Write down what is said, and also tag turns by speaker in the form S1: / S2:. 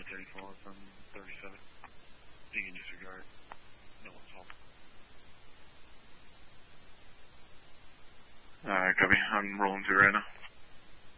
S1: 34 from 37. You can disregard. No one's home. Alright, copy. I'm rolling through right now.